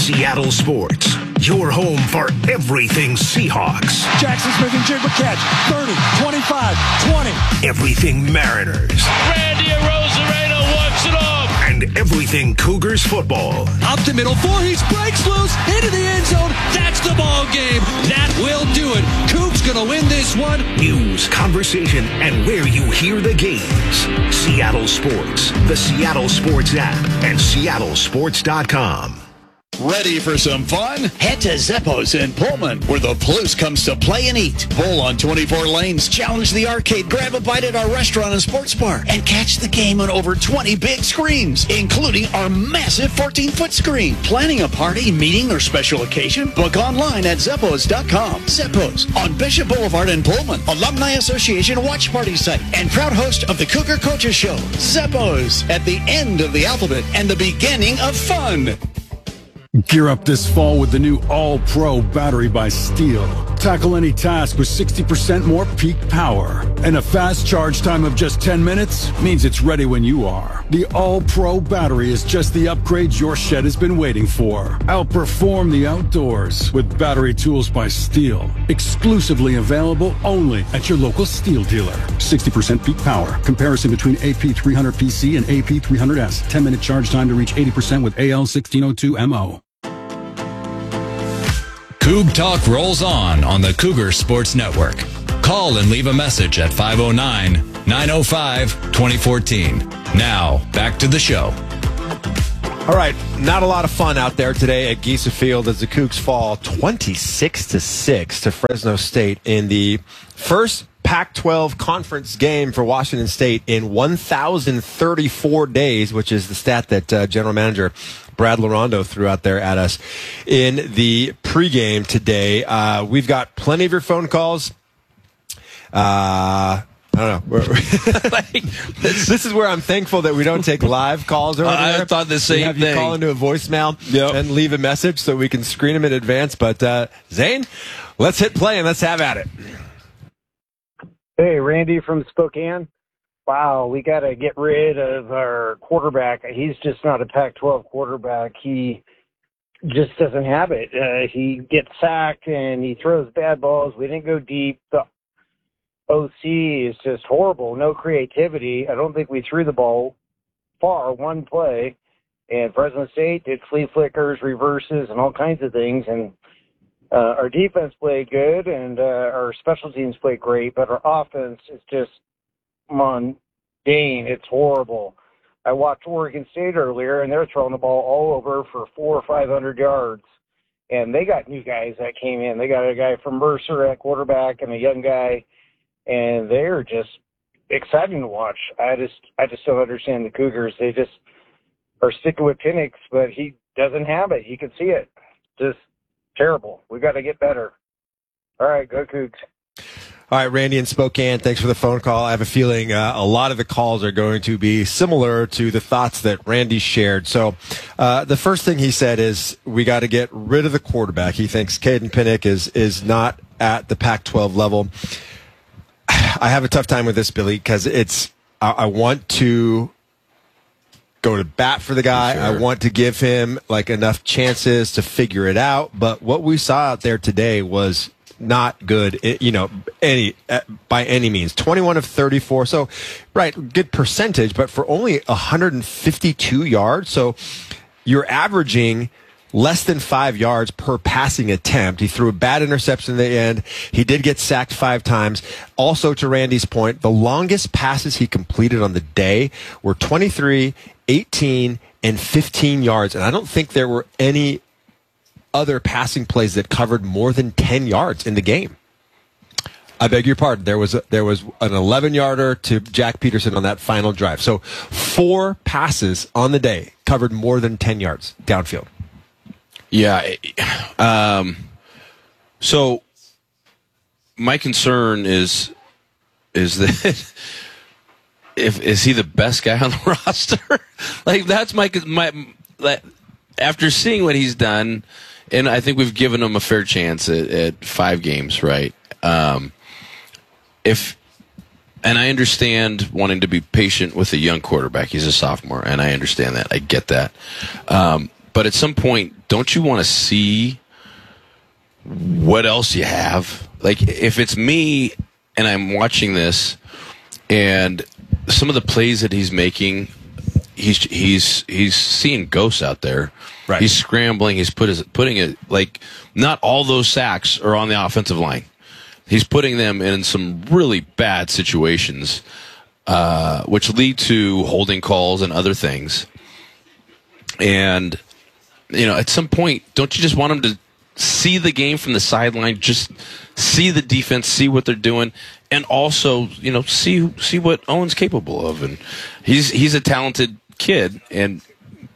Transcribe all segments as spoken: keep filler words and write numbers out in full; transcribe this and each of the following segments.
Seattle Sports, your home for everything Seahawks. Jackson Smith and Jigba catch. thirty, twenty-five, twenty. Everything Mariners. Randy Arozarena wants it off. And everything Cougars football. Up the middle, Voorhees breaks loose into the end zone. That's the ball game. That will do it. Cougs gonna win this one. News, conversation, and where you hear the games. Seattle Sports, the Seattle Sports app, and seattle sports dot com. Ready for some fun? Head to Zeppo's in Pullman, where the Palouse comes to play and eat. Bowl on twenty-four lanes, challenge the arcade, grab a bite at our restaurant and sports bar, and catch the game on over twenty big screens, including our massive fourteen-foot screen. Planning a party, meeting, or special occasion? Book online at Zeppos dot com. Zeppo's on Bishop Boulevard in Pullman, Alumni Association watch party site, and proud host of the Cougar Coaches Show. Zeppo's, at the end of the alphabet and the beginning of fun. Gear up this fall with the new All-Pro battery by Steel. Tackle any task with sixty percent more peak power. And a fast charge time of just ten minutes means it's ready when you are. The All-Pro battery is just the upgrade your shed has been waiting for. Outperform the outdoors with battery tools by Steel. Exclusively available only at your local Steel dealer. sixty percent peak power. Comparison between A P three hundred P C and A P three hundred S. ten minute charge time to reach eighty percent with A L sixteen oh two M O. Coug Talk rolls on on the Cougar Sports Network. Call and leave a message at five oh nine, nine oh five, two oh one four. Now, back to the show. All right, not a lot of fun out there today at Giesa Field as the Cougs fall twenty-six to six to Fresno State in the first Pac twelve conference game for Washington State in one thousand thirty-four days, which is the stat that uh, General Manager Brad Larondo threw out there at us in the pregame today. Uh, we've got plenty of your phone calls. Uh, I don't know. like, this, this is where I'm thankful that we don't take live calls over I there. thought the same we have thing. You call into a voicemail yep. and leave a message so we can screen them in advance. But uh, Zane, let's hit play and let's have at it. Hey, Randy from Spokane. Wow, we got to get rid of our quarterback. He's just not a Pac twelve quarterback. He just doesn't have it. Uh, he gets sacked and he throws bad balls. We didn't go deep. The O C is just horrible. No creativity. I don't think we threw the ball far one play. And Fresno State did flea flickers, reverses, and all kinds of things. And uh, our defense played good, and uh, our special teams played great. But our offense is just mundane. It's horrible. I watched Oregon State earlier, and they're throwing the ball all over for four or five hundred yards. And they got new guys that came in. They got a guy from Mercer at quarterback and a young guy, and they're just exciting to watch. I just, I just don't understand the Cougars. They just are sticking with Penix, but he doesn't have it. You can see it. Just terrible. We got to get better. All right, go Cougs. All right, Randy in Spokane, thanks for the phone call. I have a feeling uh, a lot of the calls are going to be similar to the thoughts that Randy shared. So uh, the first thing he said is we got to get rid of the quarterback. He thinks Caden Penix is, is not at the Pac twelve level. I have a tough time with this, Billy, because it's I, I want to go to bat for the guy. Sure. I want to give him like enough chances to figure it out. But what we saw out there today was not good, you know, any by any means. twenty-one of thirty-four, so right, good percentage, but for only one hundred fifty-two yards. So you're averaging less than five yards per passing attempt. He threw a bad interception in the end. He did get sacked five times. Also, to Randy's point, the longest passes he completed on the day were twenty-three, eighteen, and fifteen yards. And I don't think there were any other passing plays that covered more than ten yards in the game. I beg your pardon. There was a, there was an eleven yarder to Jack Peterson on that final drive. So four passes on the day covered more than ten yards downfield. Yeah. Um, so my concern is is that if is he the best guy on the roster? Like that's my my like, after seeing what he's done. And I think we've given him a fair chance at, at five games, right? Um, if and I understand wanting to be patient with a young quarterback. He's a sophomore, and I understand that. I get that. Um, but at some point, don't you want to see what else you have? Like, if it's me and I'm watching this, and some of the plays that he's making, he's he's he's seeing ghosts out there. Right. He's scrambling. He's put his, putting it, like, not all those sacks are on the offensive line. He's putting them in some really bad situations, uh, which lead to holding calls and other things. And, you know, at some point, don't you just want him to see the game from the sideline, just see the defense, see what they're doing, and also, you know, see see what Owen's capable of? And he's he's a talented kid, and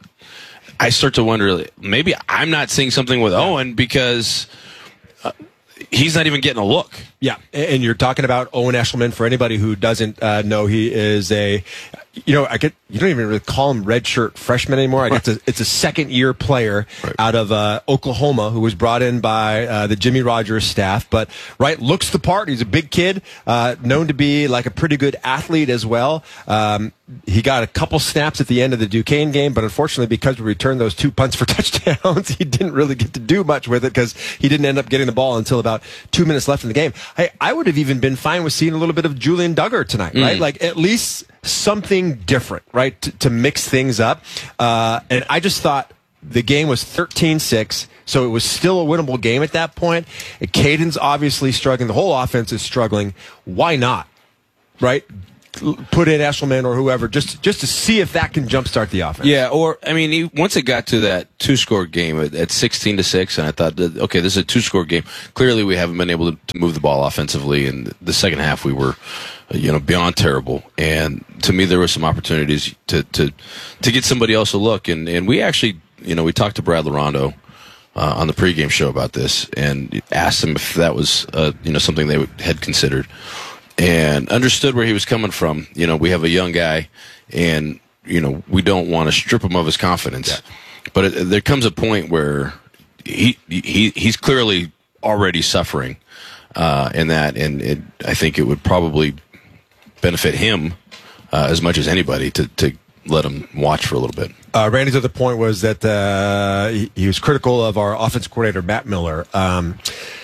I start to wonder, maybe I'm not seeing something with Owen because uh, he's not even getting a look. Yeah, and you're talking about Owen Eshelman. For anybody who doesn't uh, know, he is a, you know, I get you don't even really call him redshirt freshman anymore. I guess it's a, it's a second year player right. out of uh, Oklahoma who was brought in by uh, the Jimmy Rogers staff. But right, looks the part. He's a big kid, uh, known to be like a pretty good athlete as well. Um, he got a couple snaps at the end of the Duquesne game, but unfortunately, because we returned those two punts for touchdowns, he didn't really get to do much with it because he didn't end up getting the ball until about two minutes left in the game. I, I would have even been fine with seeing a little bit of Julian Duggar tonight, right? Mm. Like at least something different, right, to, to mix things up. Uh, and I just thought the game was thirteen six, so it was still a winnable game at that point. Caden's obviously struggling. The whole offense is struggling. Why not, right? Put in Eshelman or whoever just just to see if that can jumpstart the offense. Yeah, or I mean, he, once it got to that two-score game at, at sixteen to six, and I thought, that, okay, this is a two-score game. Clearly, we haven't been able to, to move the ball offensively. In the second half, we were, you know, beyond terrible. And to me, there were some opportunities to to to get somebody else a look. And and we actually, you know, we talked to Brad Larondo uh, on the pregame show about this and asked him if that was, uh, you know, something they had considered. And understood where he was coming from. You know, we have a young guy, and, you know, we don't want to strip him of his confidence. Yeah. But it, there comes a point where he he he's clearly already suffering uh, in that, and it, I think it would probably benefit him uh, as much as anybody to, to let him watch for a little bit. Uh, Randy's other point was that uh, he, he was critical of our offense coordinator, Matt Miller. Um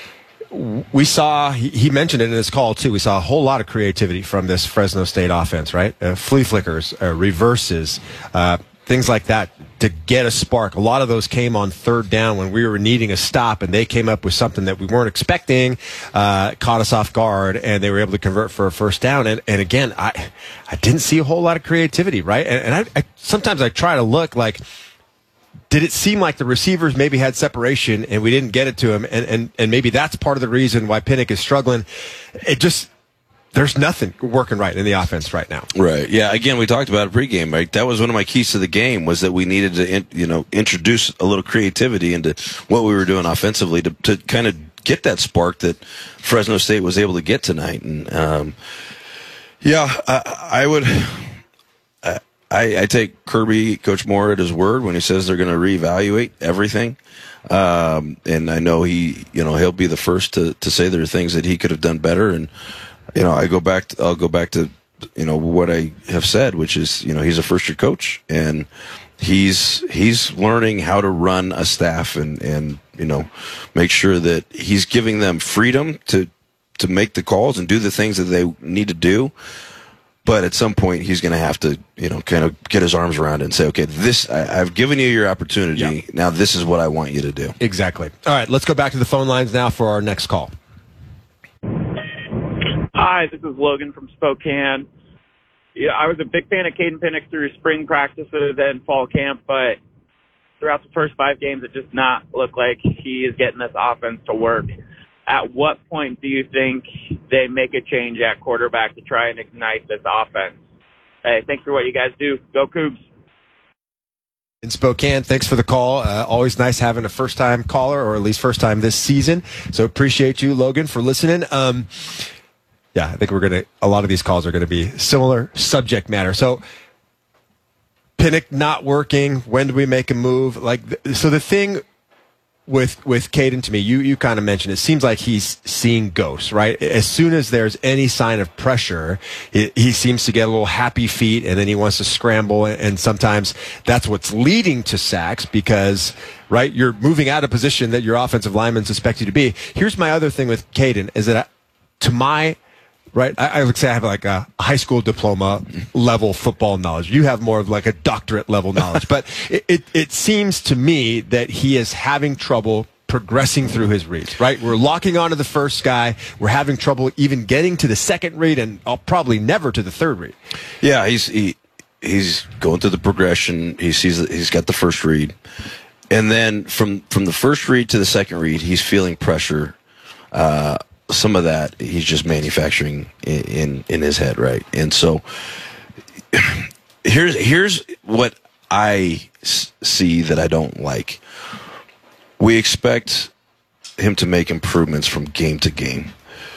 We saw, he mentioned it in his call too, we saw a whole lot of creativity from this Fresno State offense, right? Uh, flea flickers, uh, reverses, uh, things like that to get a spark. A lot of those came on third down when we were needing a stop, and they came up with something that we weren't expecting, uh, caught us off guard, and they were able to convert for a first down. And, and again, I I didn't see a whole lot of creativity, right? And, and I, I sometimes I try to look like, did it seem like the receivers maybe had separation and we didn't get it to him? And, and, and maybe that's part of the reason why Pinnock is struggling. It just, there's nothing working right in the offense right now. Right. Yeah. Again, we talked about it pregame, right? That was one of my keys to the game, was that we needed to, in, you know, introduce a little creativity into what we were doing offensively to, to kind of get that spark that Fresno State was able to get tonight. And, um, yeah, I, I would, I, I, I take Kirby, Coach Moore, at his word when he says they're going to reevaluate everything. Um, and I know he, you know, he'll be the first to, to say there are things that he could have done better. And, you know, I go back, to, I'll go back to, you know, what I have said, which is, you know, he's a first year coach, and he's, he's learning how to run a staff and, and, you know, make sure that he's giving them freedom to, to make the calls and do the things that they need to do. But at some point, he's going to have to, you know, kind of get his arms around it and say, okay, this, I, I've given you your opportunity. Yeah. Now this is what I want you to do. Exactly. All right, let's go back to the phone lines now for our next call. Hi, this is Logan from Spokane. Yeah, I was a big fan of Caden Pinnock through spring practice and then fall camp, but throughout the first five games, it just not look like he is getting this offense to work. At what point do you think they make a change at quarterback to try and ignite this offense? Hey, thanks for what you guys do. Go Cougs. In Spokane, thanks for the call. Uh, always nice having a first-time caller, or at least first time this season. So appreciate you, Logan, for listening. Um, yeah, I think we're going to, a lot of these calls are going to be similar subject matter. So Pinnock not working. When do we make a move? Like, so the thing with with Caden, to me, you you kind of mentioned it seems like he's seeing ghosts, right? As soon as there's any sign of pressure, he, he seems to get a little happy feet, and then he wants to scramble, and, and sometimes that's what's leading to sacks because, right, you're moving out of position that your offensive linemen suspect you to be. Here's my other thing with Caden is that I, to my Right, I, I would say I have like a high school diploma level football knowledge. You have more of like a doctorate level knowledge. But it, it, it seems to me that he is having trouble progressing through his reads, right? We're locking onto the first guy. We're having trouble even getting to the second read and I'll probably never to the third read. Yeah, he's he, he's going through the progression. He sees that he's got the first read. And then from, from the first read to the second read, he's feeling pressure. Uh Some of that he's just manufacturing in, in, in his head, right? And so here's here's what I s- see that I don't like. We expect him to make improvements from game to game.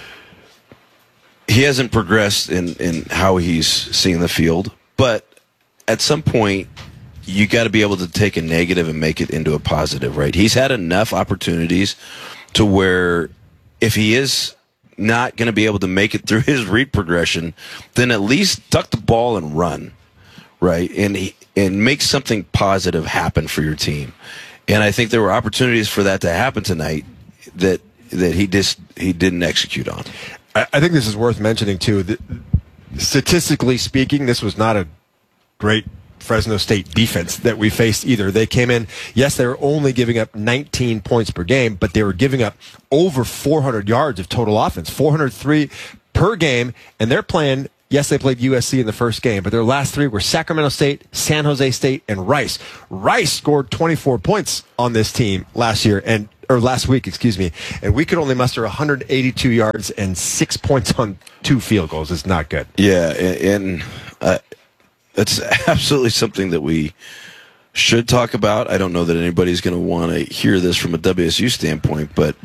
He hasn't progressed in, in how he's seeing the field, but at some point you got to be able to take a negative and make it into a positive, right? He's had enough opportunities to where if he is not going to be able to make it through his read progression, then at least tuck the ball and run, right? And he, and make something positive happen for your team. And I think there were opportunities for that to happen tonight that that he just he didn't execute on. I, I think this is worth mentioning too. That statistically speaking, this was not a great Fresno State defense that we faced either. They came in, yes, they were only giving up nineteen points per game, but they were giving up over four hundred yards of total offense, four hundred three per game, and they're playing, yes, they played U S C in the first game, but their last three were Sacramento State, San Jose State, and Rice. Rice scored twenty-four points on this team last year, and or last week, excuse me, and we could only muster one hundred eighty-two yards and six points on two field goals. It's not good. Yeah, and uh, it's absolutely something that we should talk about. I don't know that anybody's going to want to hear this from a W S U standpoint, but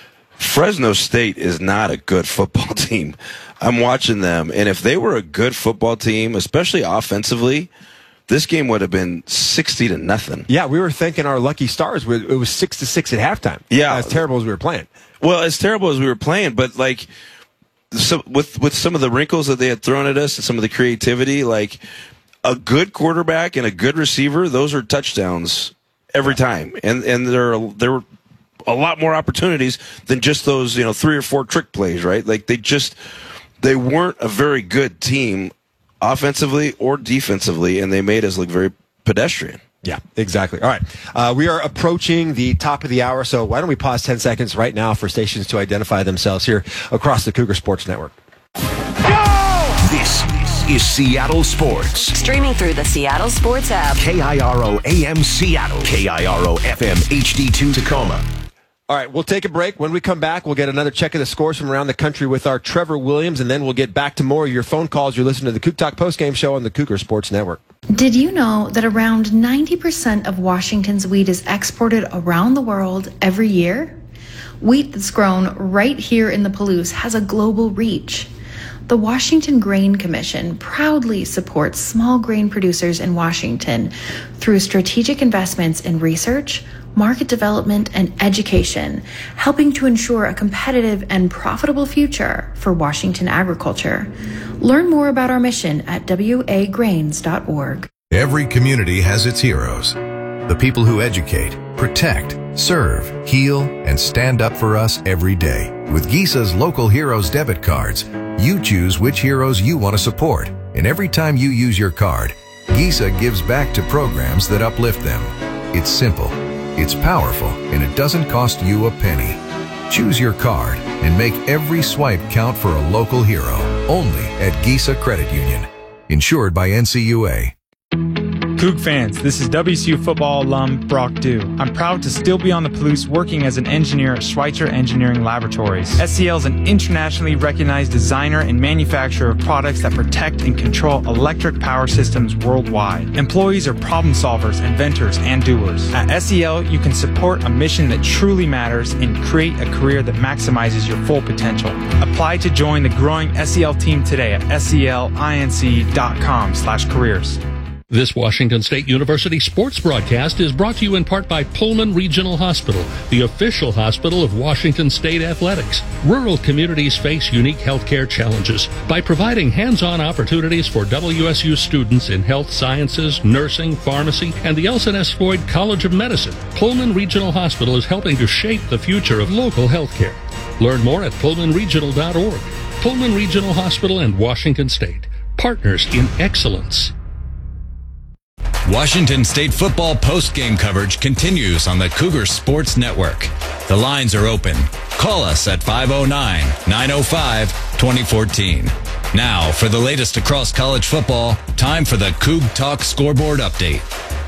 Fresno State is not a good football team. I'm watching them, and if they were a good football team, especially offensively, this game would have been sixty to nothing. Yeah, we were thinking our lucky stars, it was six to six at halftime. Yeah. As terrible as we were playing. Well, as terrible as we were playing, but like so with with some of the wrinkles that they had thrown at us and some of the creativity, like a good quarterback and a good receiver, those are touchdowns every time. And and there are there were a lot more opportunities than just those, you know, three or four trick plays, right? Like they just they weren't a very good team offensively or defensively, and they made us look very pedestrian. Yeah, exactly. All right. Uh, we are approaching the top of the hour, so why don't we pause ten seconds right now for stations to identify themselves here across the Cougar Sports Network. This is Seattle Sports. Streaming through the Seattle Sports app. K I R O A M Seattle. K I R O F M H D two Tacoma. All right, we'll take a break. When we come back, we'll get another check of the scores from around the country with our Trevor Williams, and then we'll get back to more of your phone calls. You're listening to the Coug Talk postgame show on the Cougar Sports Network. Did you know that around ninety percent of Washington's wheat is exported around the world every year? Wheat that's grown right here in the Palouse has a global reach. The Washington Grain Commission proudly supports small grain producers in Washington through strategic investments in research, market development, and education, helping to ensure a competitive and profitable future for Washington agriculture. Learn more about our mission at w a grains dot org. Every community has its heroes. The people who educate, protect, serve, heal, and stand up for us every day. With Gisa's Local Heroes debit cards, you choose which heroes you want to support. And every time you use your card, Gisa gives back to programs that uplift them. It's simple, it's powerful, and it doesn't cost you a penny. Choose your card and make every swipe count for a local hero. Only at Gisa Credit Union. Insured by N C U A. Coug fans, this is W S U football alum Brock Dew. I'm proud to still be on the Palouse working as an engineer at Schweitzer Engineering Laboratories. S E L is an internationally recognized designer and manufacturer of products that protect and control electric power systems worldwide. Employees are problem solvers, inventors, and doers. At S E L, you can support a mission that truly matters and create a career that maximizes your full potential. Apply to join the growing S E L team today at selinc dot com slash careers. This Washington State University sports broadcast is brought to you in part by Pullman Regional Hospital, the official hospital of Washington State Athletics. Rural communities face unique healthcare challenges. By providing hands-on opportunities for W S U students in health sciences, nursing, pharmacy, and the Elson S. Floyd College of Medicine, Pullman Regional Hospital is helping to shape the future of local healthcare. Learn more at pullman regional dot org. Pullman Regional Hospital and Washington State, partners in excellence. Washington State football postgame coverage continues on the Cougar Sports Network. The lines are open. Call us at five oh nine, nine oh five, two oh one four. Now, for the latest across college football, time for the Coug Talk Scoreboard Update.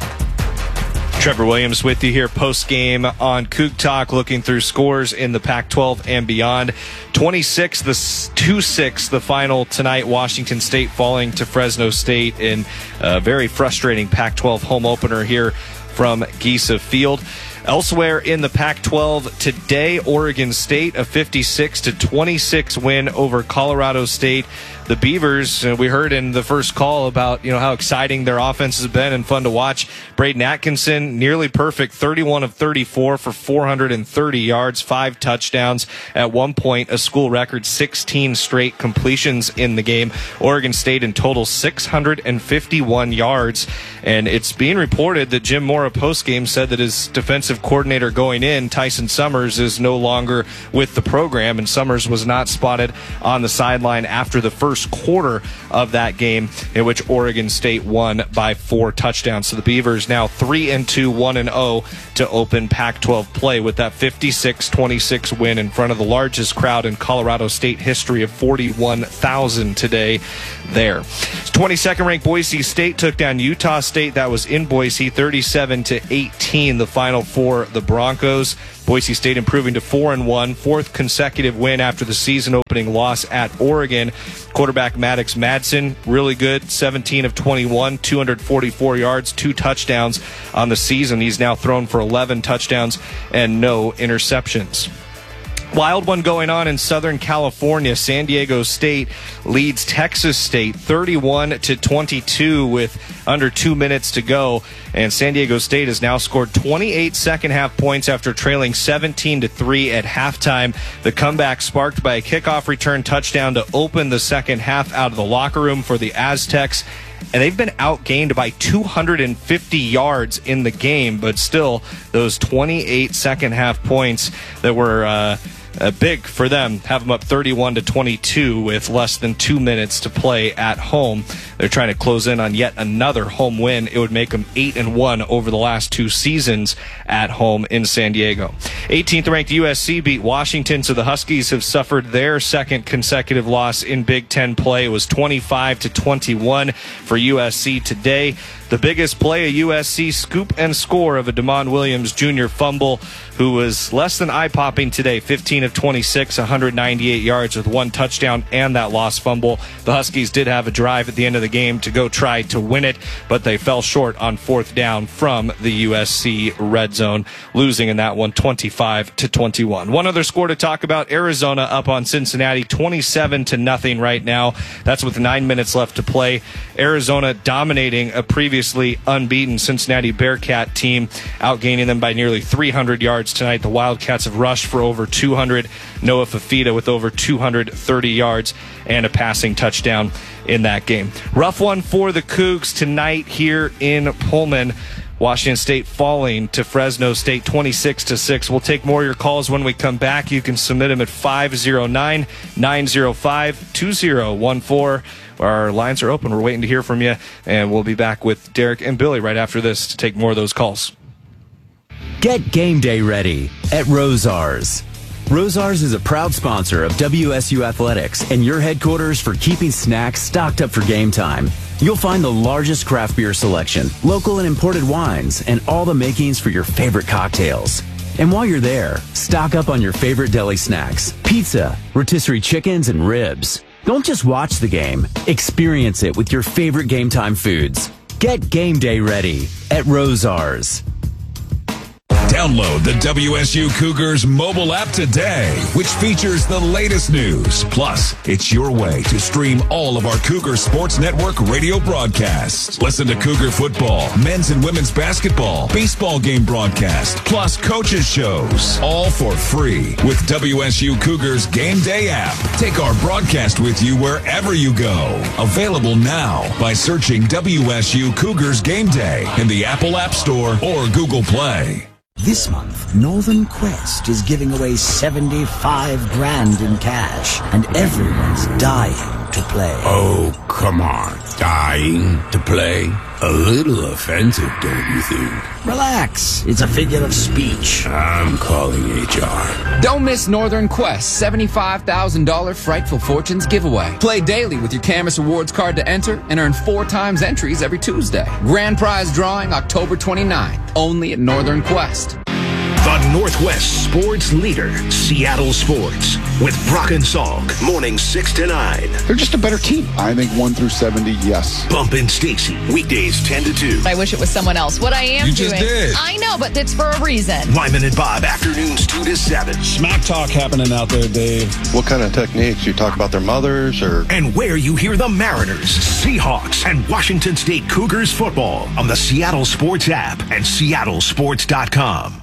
Trevor Williams with you here post-game on Coug Talk, looking through scores in the Pac twelve and beyond. twenty-six, the two six, the final tonight. Washington State falling to Fresno State in a very frustrating Pac twelve home opener here from Giesa Field. Elsewhere in the Pac twelve today, Oregon State, a fifty-six to twenty-six win over Colorado State. The Beavers, uh, we heard in the first call about, you know, how exciting their offense has been and fun to watch. Braden Atkinson, nearly perfect, thirty-one of thirty-four for four hundred thirty yards, five touchdowns. At one point, a school record sixteen straight completions in the game. Oregon State in total six hundred fifty-one yards. And it's being reported that Jim Mora postgame said that his defensive coordinator going in, Tyson Summers, is no longer with the program, and Summers was not spotted on the sideline after the first quarter of that game, in which Oregon State won by four touchdowns. So the Beavers now three and two, one and oh to open Pac twelve play with that fifty-six twenty-six win in front of the largest crowd in Colorado State history of forty-one thousand today there. twenty-second ranked Boise State took down Utah State. That was in Boise, thirty-seven to eighteen, the final for the Broncos. Boise State improving to four and one, fourth consecutive win after the season opening loss at Oregon. Quarterback Maddox Madsen, really good, seventeen of twenty-one, two hundred forty-four yards, two touchdowns on the season. He's now thrown for eleven touchdowns and no interceptions. Wild one going on in Southern California. San Diego State leads Texas State thirty-one to twenty-two with under two minutes to go. And San Diego State has now scored twenty-eight second half points after trailing seventeen to three at halftime. The comeback sparked by a kickoff return touchdown to open the second half out of the locker room for the Aztecs. And they've been outgained by two hundred fifty yards in the game, but still those twenty-eight second half points that were uh, uh, big for them have them up thirty-one to twenty-two with less than two minutes to play at home. They're trying to close in on yet another home win. It would make them eight and one over the last two seasons at home in San Diego. eighteenth ranked U S C beat Washington, so the Huskies have suffered their second consecutive loss in Big Ten play. It was twenty-five to twenty-one for U S C today. The biggest play, a U S C scoop and score of a Damon Williams Junior fumble, who was less than eye-popping today, fifteen of twenty-six, one hundred ninety-eight yards with one touchdown and that lost fumble. The Huskies did have a drive at the end of the game to go try to win it, but they fell short on fourth down from the U S C red zone, losing in that one twenty-five to twenty-one. One other score to talk about, Arizona up on Cincinnati twenty-seven to nothing right now. That's with nine minutes left to play. Arizona dominating a previously unbeaten Cincinnati Bearcat team, outgaining them by nearly three hundred yards tonight. The Wildcats have rushed for over two hundred. Noah Fafita with over two hundred thirty yards and a passing touchdown in that game. Rough one for the Cougs tonight here in Pullman. Washington State falling to Fresno State twenty-six to six. We'll take more of your calls when we come back. You can submit them at five oh nine, nine oh five, two oh one four. Our lines are open. We're waiting to hear from you, and we'll be back with Derek and Billy right after this to take more of those calls. Get game day ready at Rosars. Rosars is a proud sponsor of W S U Athletics and your headquarters for keeping snacks stocked up for game time. You'll find the largest craft beer selection, local and imported wines, and all the makings for your favorite cocktails. And while you're there, stock up on your favorite deli snacks, pizza, rotisserie chickens, and ribs. Don't just watch the game, experience it with your favorite game time foods. Get game day ready at Rosars. Download the W S U Cougars mobile app today, which features the latest news. Plus, it's your way to stream all of our Cougar Sports Network radio broadcasts. Listen to Cougar football, men's and women's basketball, baseball game broadcast, plus coaches shows, all for free with W S U Cougars Game Day app. Take our broadcast with you wherever you go. Available now by searching W S U Cougars Game Day in the Apple App Store or Google Play. This month, Northern Quest is giving away seventy-five grand in cash, and everyone's dying to play. Oh, come on. Dying to play? A little offensive, don't you think? Relax. It's a figure of speech. I'm calling H R. Don't miss Northern Quest seventy-five thousand dollars Frightful Fortunes giveaway. Play daily with your Camus Rewards card to enter and earn four times entries every Tuesday. Grand prize drawing October twenty-ninth, only at Northern Quest. The Northwest sports leader, Seattle Sports, with Brock and Salk, mornings six to nine. They're just a better team. I think one through seventy, yes. Bump and Stacy, weekdays ten to two. I wish it was someone else. What I am You doing. just did. I know, but it's for a reason. Wyman and Bob, afternoons two to seven. Smack talk happening out there, Dave. What kind of techniques? You talk about their mothers or? And where you hear the Mariners, Seahawks, and Washington State Cougars football on the Seattle Sports app and seattle sports dot com.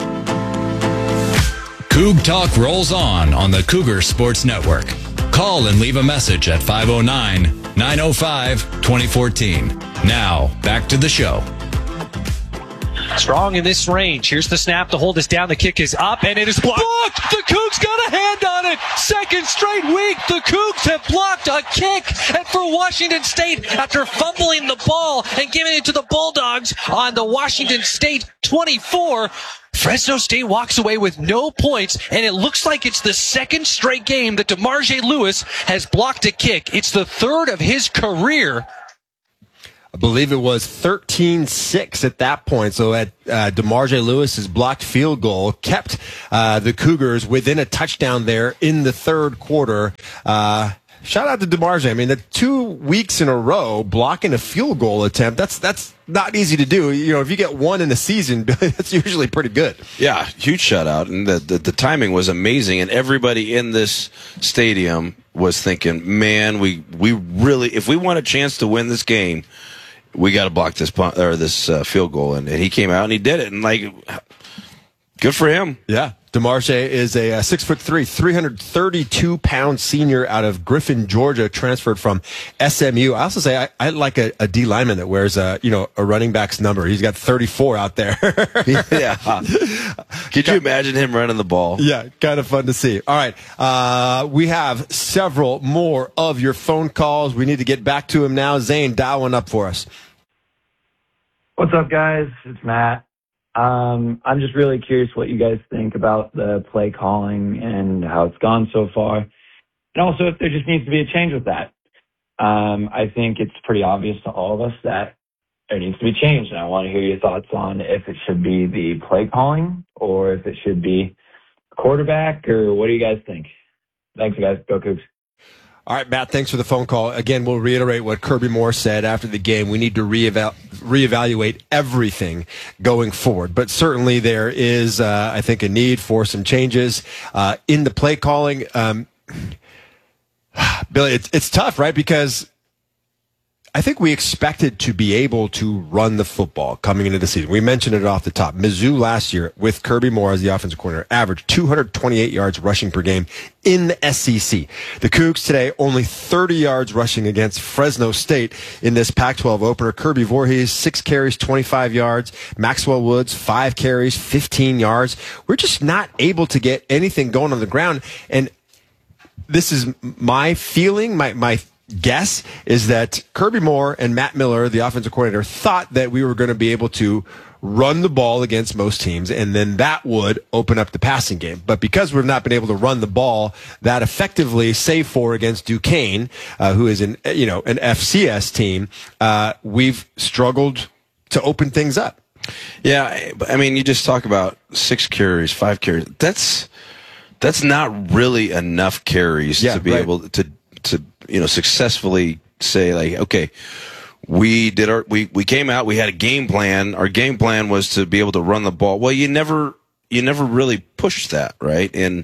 Coug Talk rolls on on the Cougar Sports Network. Call and leave a message at five oh nine, nine oh five, twenty fourteen. Now, back to the show. Strong in this range. Here's the snap to hold us down. The kick is up, and it is blocked. blocked. The Cougs got a hand on it. Second straight week, the Cougs have blocked a kick. And for Washington State, after fumbling the ball and giving it to the Bulldogs on the Washington State twenty-four, Fresno State walks away with no points, and it looks like it's the second straight game that DeMarge Lewis has blocked a kick. It's the third of his career. I believe it was thirteen six at that point. So at uh, DeMarge Lewis's blocked field goal kept uh, the Cougars within a touchdown there in the third quarter. Uh, shout out to DeMarge. I mean, the two weeks in a row blocking a field goal attempt, that's that's not easy to do. You know, if you get one in a season, that's usually pretty good. Yeah, huge shutout. And the, the, the timing was amazing. And everybody in this stadium was thinking, man, we, we really, if we want a chance to win this game, we got to block this punt, or this uh, field goal, and, and he came out and he did it, and like, good for him. Yeah, DeMarge is a uh, six foot three, three hundred thirty-two pound senior out of Griffin, Georgia, transferred from S M U. I also say I, I like a, a D lineman that wears a you know a running back's number. He's got thirty-four out there. Yeah, could you imagine him running the ball? Yeah, kind of fun to see. All right, uh, we have several more of your phone calls. We need to get back to him now. Zane, dial one up for us. What's up, guys? It's Matt. Um, I'm just really curious what you guys think about the play calling and how it's gone so far. And also if there just needs to be a change with that. Um, I think it's pretty obvious to all of us that there needs to be change. And I want to hear your thoughts on if it should be the play calling or if it should be quarterback, or what do you guys think? Thanks, guys. Go Cougs. All right, Matt, thanks for the phone call. Again, we'll reiterate what Kirby Moore said after the game. We need to reeval- reevaluate everything going forward. But certainly there is, uh, I think, a need for some changes uh, in the play calling. Um, Billy, it's, it's tough, right? Because I think we expected to be able to run the football coming into the season. We mentioned it off the top. Mizzou last year, with Kirby Moore as the offensive coordinator, averaged two hundred twenty-eight yards rushing per game in the S E C. The Cougs today only thirty yards rushing against Fresno State in this Pac twelve opener. Kirby Voorhees, six carries, twenty-five yards. Maxwell Woods, five carries, fifteen yards. We're just not able to get anything going on the ground. And this is my feeling, my my guess is that Kirby Moore and Matt Miller, the offensive coordinator, thought that we were going to be able to run the ball against most teams, and then that would open up the passing game. But because we've not been able to run the ball that effectively, save for against Duquesne, uh, who is an you know an F C S team, uh, we've struggled to open things up. Yeah, I mean, you just talk about six carries, five carries. That's that's not really enough carries yeah, to be right. able to to you know successfully say, like, okay, we did our we we came out. We had a game plan. Our game plan was to be able to run the ball. Well, you never you never really pushed that, right? And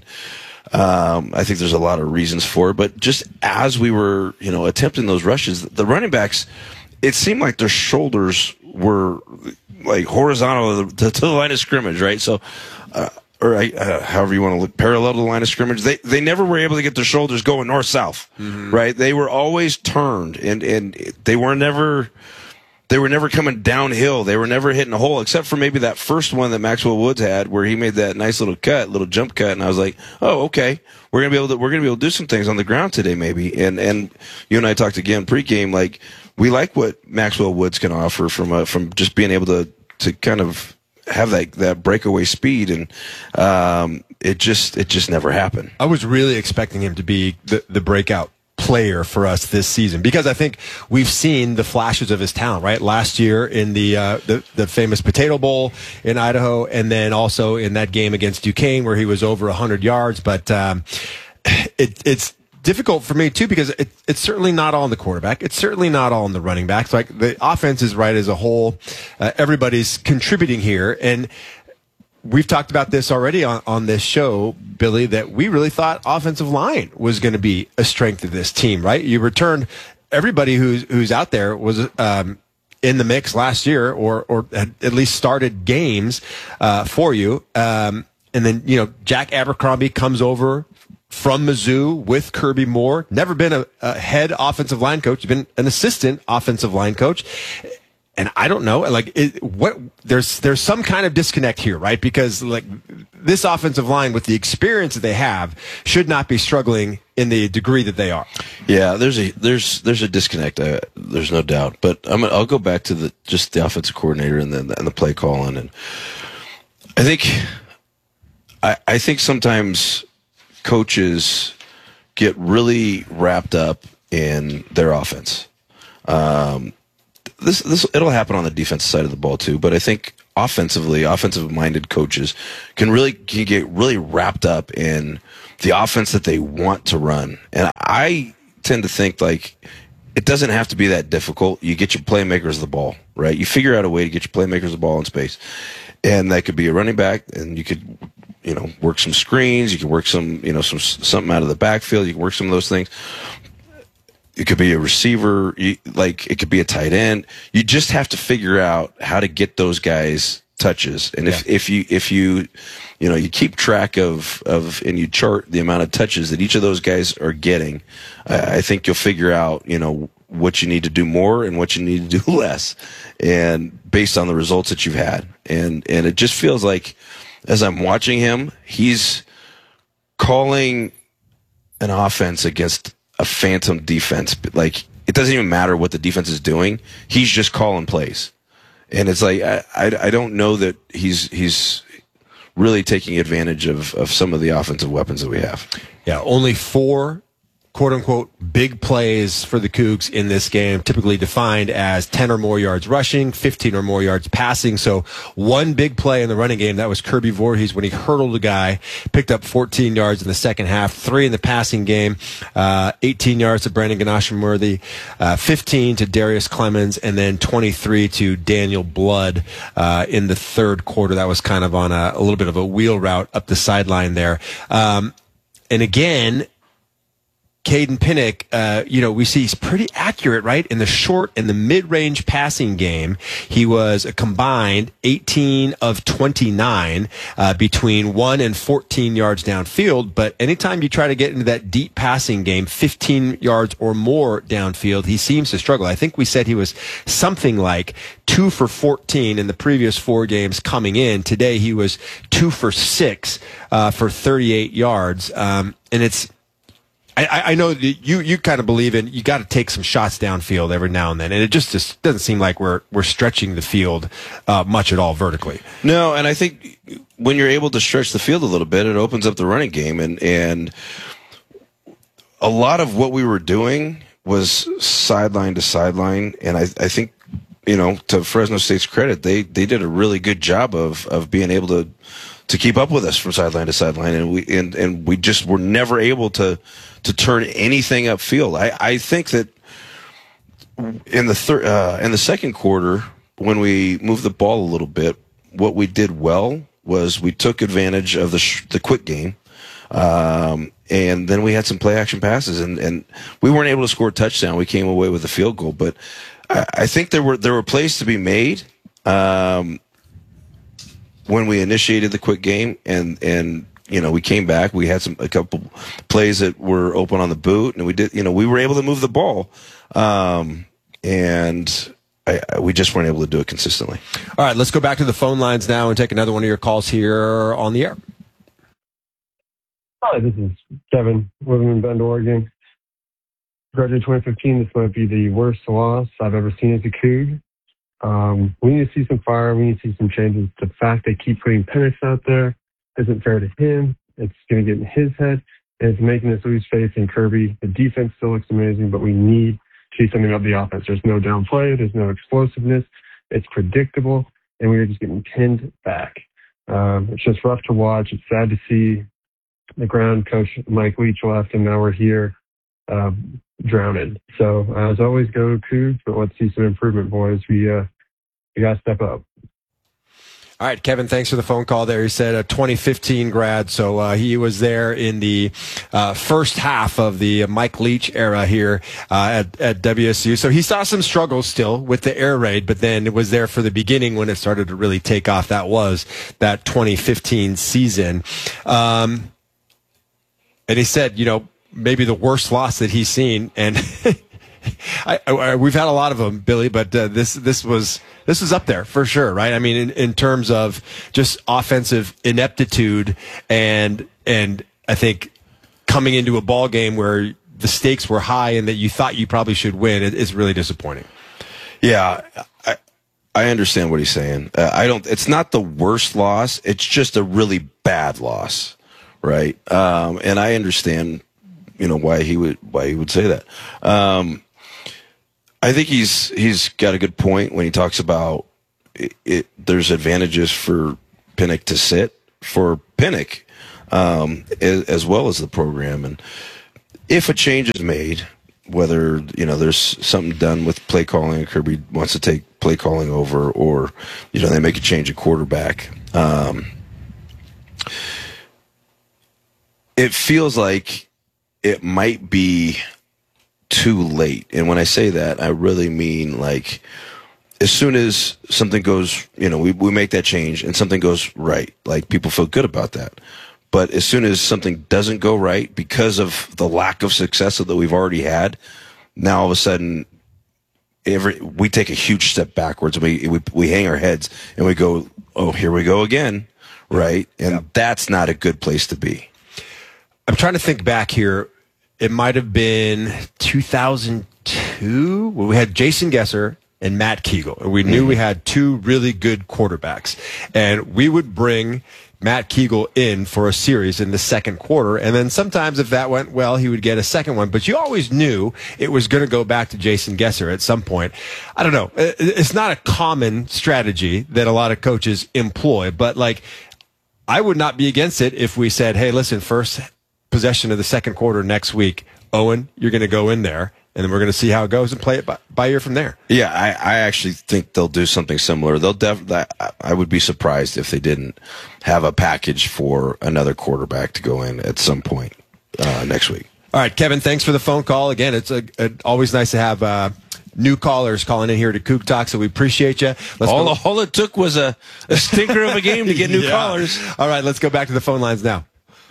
um, I think there's a lot of reasons for it. But just as we were, you know, attempting those rushes, the running backs, it seemed like their shoulders were like horizontal to, to the line of scrimmage, right? So. Uh, or uh, however you want to look, parallel to the line of scrimmage, they they never were able to get their shoulders going north-south, mm-hmm. right? They were always turned, and, and they were never they were never coming downhill. They were never hitting a hole, except for maybe that first one that Maxwell Woods had, where he made that nice little cut, little jump cut, and I was like, oh, okay, we're gonna be able to we're gonna be able to do some things on the ground today, maybe. And and you and I talked again pregame, like we like what Maxwell Woods can offer from a, from just being able to to kind of have that, that breakaway speed, and um, it just it just never happened. I was really expecting him to be the, the breakout player for us this season, because I think we've seen the flashes of his talent, right? Last year in the uh, the, the famous Potato Bowl in Idaho, and then also in that game against Duquesne where he was over one hundred yards. But um, it, it's difficult for me too, because it, it's certainly not all on the quarterback. It's certainly not all on the running backs. Like the offense is right as a whole. Uh, everybody's contributing here, and we've talked about this already on, on this show, Billy, that we really thought offensive line was going to be a strength of this team, right? You returned everybody who's who's out there was um, in the mix last year, or or had at least started games uh, for you. Um, and then, you know, Jack Abercrombie comes over from Mizzou with Kirby Moore. Never been a, a head offensive line coach. He's been an assistant offensive line coach. And I don't know, like, it, what there's there's some kind of disconnect here, right? Because like this offensive line, with the experience that they have, should not be struggling in the degree that they are. Yeah, there's a there's there's a disconnect. Uh, there's no doubt. But I'm gonna, I'll go back to the just the offensive coordinator and then and the play calling. And I think I I think sometimes coaches get really wrapped up in their offense. Um, this, this, it'll happen on the defensive side of the ball too, but I think offensively, offensive minded coaches can really, can get really wrapped up in the offense that they want to run. And I tend to think like, it doesn't have to be that difficult. You get your playmakers the ball, right? You figure out a way to get your playmakers the ball in space. And that could be a running back, and you could, you know, work some screens. You can work some, you know, some something out of the backfield. You can work some of those things. It could be a receiver, you, like it could be a tight end. You just have to figure out how to get those guys touches. And if, yeah. if you if you you know you keep track of of and you chart the amount of touches that each of those guys are getting, I, I think you'll figure out, you know, what you need to do more and what you need to do less, and based on the results that you've had. And and it just feels like, as I'm watching him, he's calling an offense against a phantom defense. Like, it doesn't even matter what the defense is doing. He's just calling plays. And it's like, I, I, I don't know that he's he's really taking advantage of, of some of the offensive weapons that we have. Yeah, only four quote-unquote big plays for the Cougs in this game, typically defined as ten or more yards rushing, fifteen or more yards passing. So one big play in the running game, that was Kirby Voorhees when he hurdled a guy, picked up fourteen yards in the second half, three in the passing game, uh, eighteen yards to Brandon Ganashamworthy, uh, fifteen to Darius Clemens, and then twenty-three to Daniel Blood uh, in the third quarter. That was kind of on a, a little bit of a wheel route up the sideline there. Um, and again, Caden Pinnock, uh, you know, we see he's pretty accurate, right? In the short and the mid-range passing game, he was a combined eighteen of twenty-nine uh, between one and fourteen yards downfield. But anytime you try to get into that deep passing game, fifteen yards or more downfield, he seems to struggle. I think we said he was something like two for fourteen in the previous four games coming in. Today he was two for six uh, for thirty-eight yards. Um, and it's, I, I know that you, you kind of believe in, you got to take some shots downfield every now and then, and it just, just doesn't seem like we're we're stretching the field uh, much at all vertically. No, and I think when you're able to stretch the field a little bit, it opens up the running game, and and a lot of what we were doing was sideline to sideline, and I, I think, you know, to Fresno State's credit, they they did a really good job of of being able to to keep up with us from sideline to sideline, and we and and we just were never able to to turn anything upfield. I, I think that in the third, uh, in the second quarter, when we moved the ball a little bit, what we did well was we took advantage of the sh- the quick game, um, and then we had some play action passes, and, and we weren't able to score a touchdown. We came away with a field goal, but I, I think there were there were plays to be made um, when we initiated the quick game, and and. You know, we came back. We had some a couple plays that were open on the boot, and we did. You know, we were able to move the ball, um, and I, I, we just weren't able to do it consistently. All right, let's go back to the phone lines now and take another one of your calls here on the air. Hi, this is Kevin, living in Bend, Oregon. Graduated twenty fifteen. This might be the worst loss I've ever seen as a Coug. Um, we need to see some fire. We need to see some changes. The fact they keep putting Penix out there isn't fair to him. It's going to get in his head, and it's making us lose faith in Kirby. The defense still looks amazing, but we need to see something about the offense. There's no downplay. There's no explosiveness. It's predictable, and we are just getting pinned back. Um, it's just rough to watch. It's sad to see the ground coach Mike Leach left, and now we're here um, drowning. So uh, as always, go Cougs, but let's see some improvement, boys. We uh, we got to step up. All right, Kevin, thanks for the phone call there. He said a twenty fifteen grad, so uh, he was there in the uh, first half of the Mike Leach era here uh, at, at W S U. So he saw some struggles still with the air raid, but then it was there for the beginning when it started to really take off. That was that twenty fifteen season. Um, and he said, you know, maybe the worst loss that he's seen, and I, I, we've had a lot of them, Billy, but uh, this this was this was up there for sure, right? I mean, in, in terms of just offensive ineptitude, and and I think coming into a ball game where the stakes were high and that you thought you probably should win, it, it's really disappointing. Yeah, I I understand what he's saying. Uh, I don't. It's not the worst loss. It's just a really bad loss, right? Um, and I understand, you know, why he would why he would say that. Um, I think he's he's got a good point when he talks about it, it, there's advantages for Pinnock to sit for Pinnock um, as, as well as the program, and if a change is made, whether you know there's something done with play calling, Kirby wants to take play calling over, or you know they make a change at quarterback. Um, it feels like it might be too late. And when I say that, I really mean like as soon as something goes, you know, we, we make that change and something goes right, like people feel good about that. But as soon as something doesn't go right because of the lack of success that we've already had, now all of a sudden every we take a huge step backwards. We we, we hang our heads and we go, oh, here we go again, right? And yeah. That's not a good place to be. I'm trying to think back here. It might have been two thousand two when we had Jason Gesser and Matt Kegel. And we knew mm-hmm. we had two really good quarterbacks. And we would bring Matt Kegel in for a series in the second quarter. And then sometimes if that went well, he would get a second one. But you always knew it was going to go back to Jason Gesser at some point. I don't know. It's not a common strategy that a lot of coaches employ. But, like, I would not be against it if we said, hey, listen, first possession of the second quarter next week, Owen, you're going to go in there, and then we're going to see how it goes and play it by, by ear from there. Yeah, I, I actually think they'll do something similar. They'll def- I would be surprised if they didn't have a package for another quarterback to go in at some point uh, next week. All right, Kevin, thanks for the phone call. Again, it's a, a, always nice to have uh, new callers calling in here to Coug Talk, so we appreciate you. Let's all, go. all it took was a, a stinker of a game to get new yeah. callers. All right, let's go back to the phone lines now.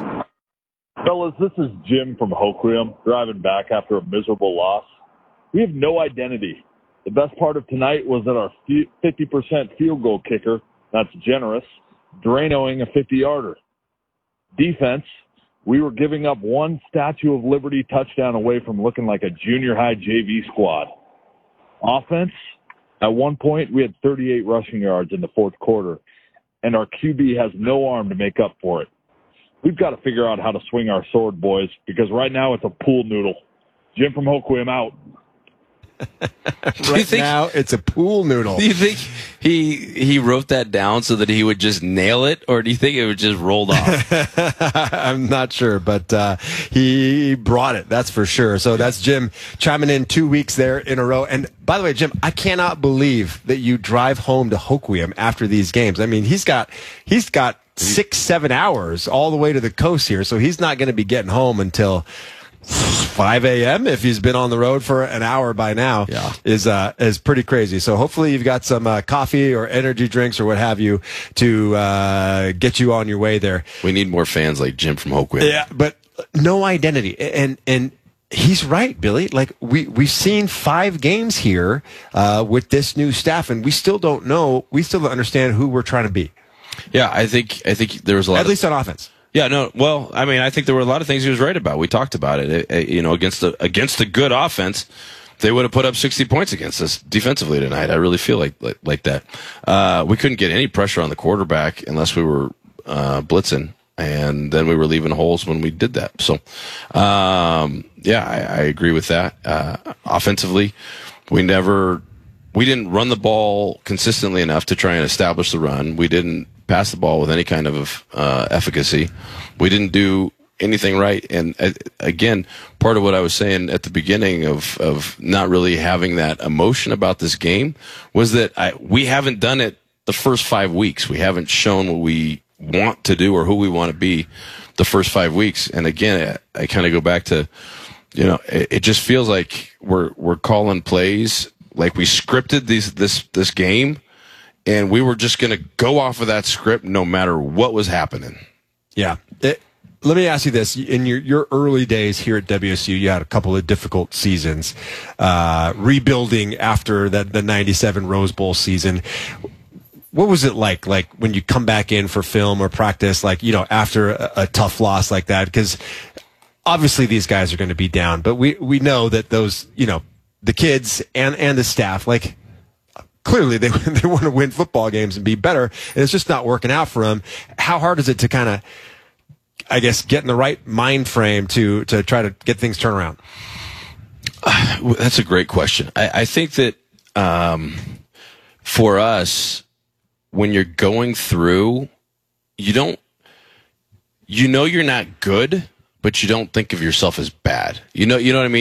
Fellas, this is Jim from Hoquiam, driving back after a miserable loss. We have no identity. The best part of tonight was that our fifty percent field goal kicker, that's generous, Dranoing a fifty-yarder. Defense, we were giving up one Statue of Liberty touchdown away from looking like a junior high J V squad. Offense, at one point we had thirty-eight rushing yards in the fourth quarter, and our Q B has no arm to make up for it. We've got to figure out how to swing our sword, boys, because right now it's a pool noodle. Jim from Hoquiam out. Right think, now, it's a pool noodle. Do you think he he wrote that down so that he would just nail it, or do you think it would just rolled off? I'm not sure, but uh, he brought it, that's for sure. So that's Jim chiming in two weeks there in a row. And by the way, Jim, I cannot believe that you drive home to Hoquiam after these games. I mean, he's got he's got six, seven hours all the way to the coast here, so he's not going to be getting home until five a.m. if he's been on the road for an hour by now. Yeah. is uh, is pretty crazy. So hopefully you've got some uh, coffee or energy drinks or what have you to uh, get you on your way there. We need more fans like Jim from Hoquiam. Yeah, but no identity. And and he's right, Billy. Like we we've seen five games here uh, with this new staff, and we still don't know. We still don't understand who we're trying to be. Yeah, I think I think there was a lot. At of, least on offense. Yeah, no. Well, I mean, I think there were a lot of things he was right about. We talked about it. it, it you know, against the against the good offense, they would have put up sixty points against us defensively tonight. I really feel like like, like that. Uh, we couldn't get any pressure on the quarterback unless we were uh, blitzing, and then we were leaving holes when we did that. So, um, yeah, I, I agree with that. Uh, offensively, we never we didn't run the ball consistently enough to try and establish the run. We didn't pass the ball with any kind of uh, efficacy. We didn't do anything right. And uh, again, part of what I was saying at the beginning of, of not really having that emotion about this game was that I, we haven't done it the first five weeks. We haven't shown what we want to do or who we want to be the first five weeks. And again, I, I kind of go back to, you know, it, it just feels like we're, we're calling plays like we scripted these, this, this game. And we were just going to go off of that script no matter what was happening. Yeah. It, let me ask you this. In your, your early days here at W S U, you had a couple of difficult seasons, uh, rebuilding after that, the ninety-seven Rose Bowl season. What was it like, like when you come back in for film or practice, like, you know, after a, a tough loss like that? Because obviously these guys are going to be down, but we, we know that those, you know, the kids and, and the staff, like, clearly they they want to win football games and be better, and it's just not working out for them. How hard is it to kind of, I guess, get in the right mind frame to to try to get things turned around? Uh, that's a great question. I, I think that um, for us, when you're going through, you don't, you know, you're not good, but you don't think of yourself as bad. You know, you know what I mean?